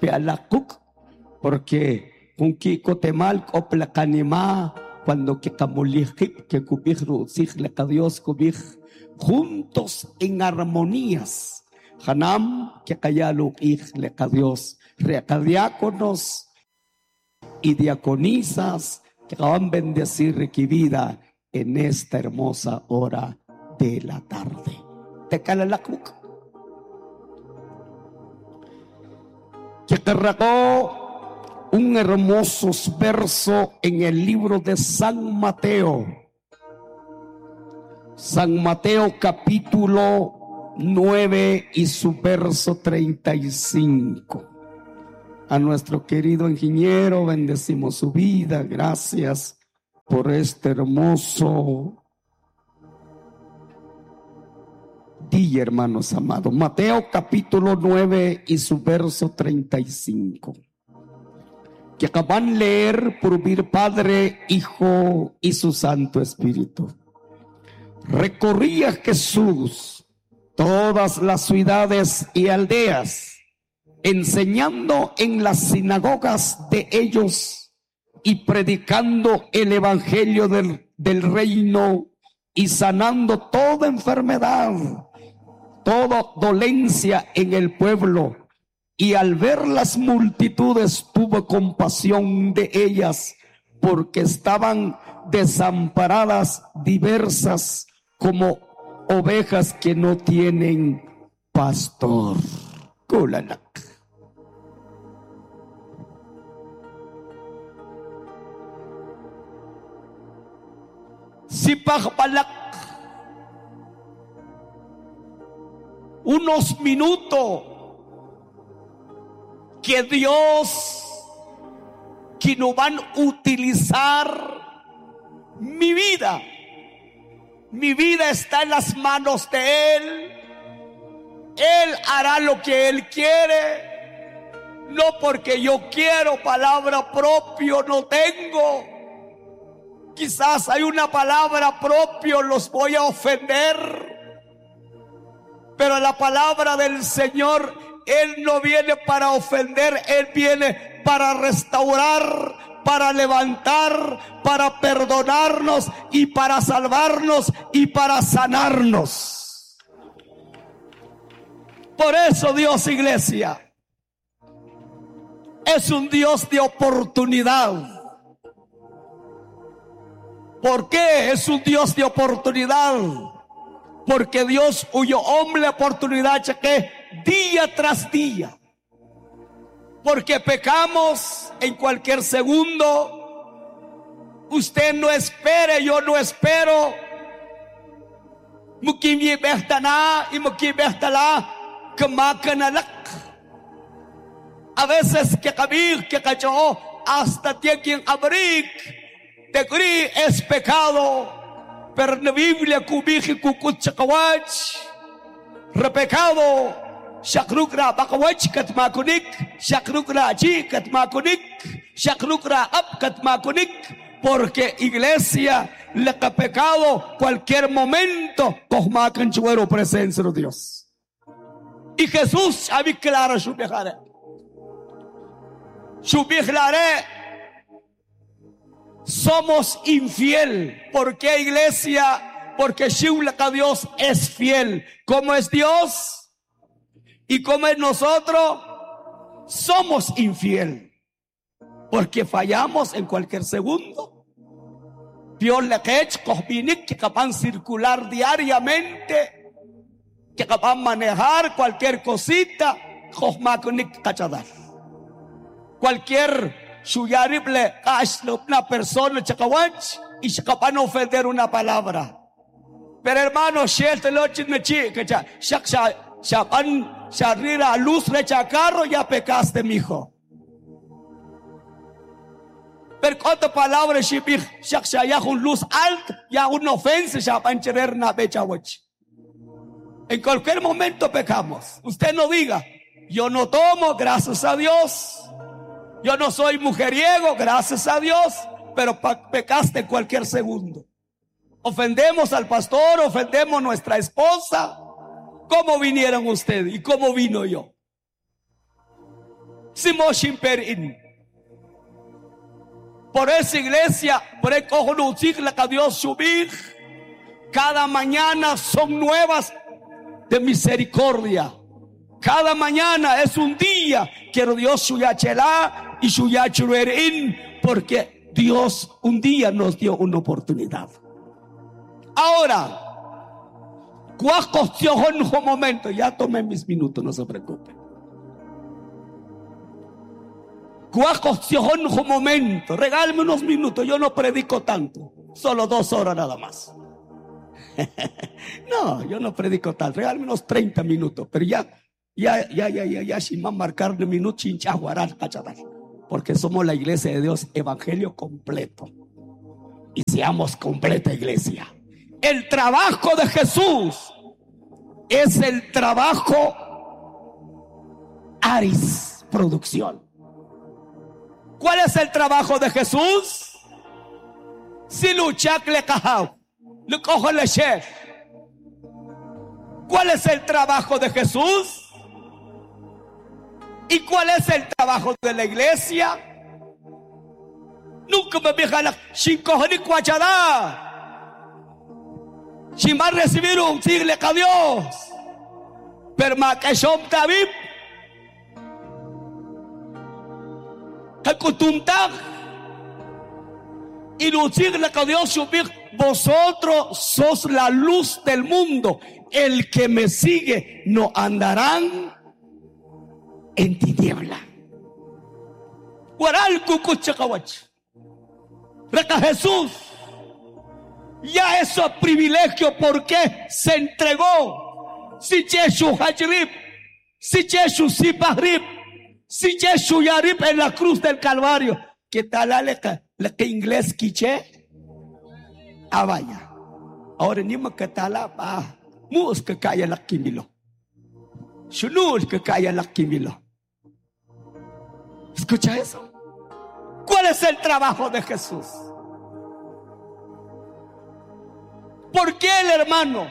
pealakuk, porque un kiko temal opla kanima, cuando que kamulijik, que kubij rutzig le Dios kubij, juntos en armonías. Hanam que kayaluk ik le Dios, diáconos y diaconisas que van a bendecir requerida en esta hermosa hora de la tarde. Te cala la cuca. Que cargó un hermoso verso en el libro de San Mateo. San Mateo capítulo 9 y su verso 35. A nuestro querido ingeniero bendecimos su vida. Gracias por este hermoso día, hermanos amados. Mateo capítulo 9 y su verso 35. Que acaban de leer por vir Padre, Hijo y su Santo Espíritu. Recorría Jesús todas las ciudades y aldeas, enseñando en las sinagogas de ellos y predicando el evangelio del reino y sanando toda enfermedad, toda dolencia en el pueblo. Y al ver las multitudes tuvo compasión de ellas, porque estaban desamparadas, diversas, como ovejas que no tienen pastor. Kulanak. Sipagpalak. Unos minutos que Dios que no van a utilizar mi vida. Mi vida está en las manos de Él. Él hará lo que Él quiere. No porque yo quiero, palabra propia no tengo. Quizás hay una palabra propia, los voy a ofender. Pero la palabra del Señor, Él no viene para ofender, Él viene para restaurar, para levantar, para perdonarnos y para salvarnos y para sanarnos. Por eso Dios, iglesia, es un Dios de oportunidad. ¿Por qué es un Dios de oportunidad? Porque Dios huyó hombre la oportunidad que día tras día. Porque pecamos en cualquier segundo. Usted no espere, yo no espero. Mukimi behtana y mukimi behtala kemakanalak. A veces que kabir que cachó hasta tiene abrir. Te creí es pecado. Pero en la Biblia kubiji kukut chakawach. Repecado. Shakrukra bakawach katmakunik. Shakrukra chi katmakunik. Shakrukra ap katmakunik. Porque iglesia, le que pecado cualquier momento kohmakan chuero presencia de Dios. Y Jesús había claro su viajare. Su viajare. Somos infiel. ¿Por qué, iglesia? Porque Dios es fiel. ¿Cómo es Dios? ¿Y cómo es nosotros? Somos infiel. Porque fallamos en cualquier segundo. Dios le que capaz circular diariamente, que capaz manejar cualquier cosita, cualquier shuyarible una persona chakawach y capaz no ofender una palabra. Pero hermano, sharira luz rechacarro, ya pecaste, mijo. Pero otra palabra, ya un luz alta, ya una ofensa, en cualquier momento pecamos. Usted no diga, yo no tomo, gracias a Dios. Yo no soy mujeriego, gracias a Dios. Pero pecaste en cualquier segundo. Ofendemos al pastor, ofendemos a nuestra esposa. ¿Cómo vinieron ustedes y cómo vino yo? Simoshin Perin. Por esa iglesia, por el cojo no sigla que Dios subir. Cada mañana son nuevas de misericordia. Cada mañana es un día que Dios suyachela y suyachurerin, porque Dios un día nos dio una oportunidad. Ahora, ¿cuál cuestión un momento? Ya tomé mis minutos, no se preocupen. ¿Cuál cuestión un momento? Regálame unos minutos, yo no predico tanto, solo 2 horas nada más. No, yo no predico tanto, regálame unos 30 minutos, pero ya, sin más marcar de minutos, sin chaguarar, porque somos la iglesia de Dios, evangelio completo. Y seamos completa iglesia. El trabajo de Jesús es el trabajo Aris Producción. ¿Cuál es el trabajo de Jesús? Si luchak le cajao, le cojo le chef. ¿Cuál es el trabajo de Jesús? ¿Y cuál es el trabajo de la iglesia? Nunca me dejan sin coger ni cuachada, sin más recibir un sigle a Dios. Pero más que son David, que cutumtag y lucirle a Dios subir. Vosotros sos la luz del mundo. El que me sigue no andarán en tiniebla. Guaral cucuchacawach. Reca Jesús ya esos privilegios, porque se entregó. Si Jesús hajrib, si Jesús sipahrib, si Jesús yarib en la cruz del Calvario. ¿Qué tal la que inglés quiche? Ah, vaya. Ahora ni me que tal ah, mus que calla la kimilo. Shunul que calla la kimilo. ¿Escucha eso? ¿Cuál es el trabajo de Jesús? ¿Por qué el hermano?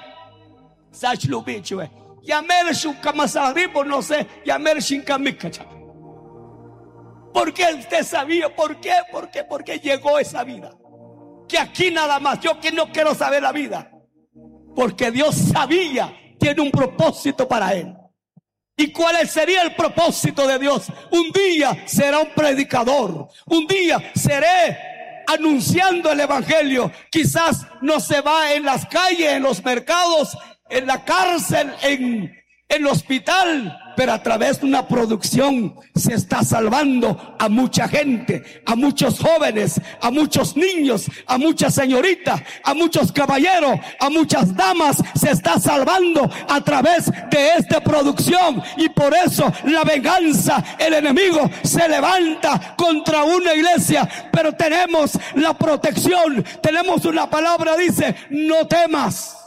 Yamer shu kamasaribo, no sé, yamer shin kamikacha. ¿Por qué usted sabía? ¿Por qué? ¿Por qué llegó esa vida? Que aquí nada más, yo que no quiero saber la vida. Porque Dios sabía, tiene un propósito para él. ¿Y cuál sería el propósito de Dios? Un día será un predicador. Un día seré anunciando el evangelio. Quizás no se va en las calles, en los mercados, en la cárcel, en el hospital, pero a través de una producción se está salvando a mucha gente, a muchos jóvenes, a muchos niños, a muchas señoritas, a muchos caballeros, a muchas damas. Se está salvando a través de esta producción, y por eso la venganza, el enemigo se levanta contra una iglesia, pero tenemos la protección, tenemos una palabra, dice: no temas.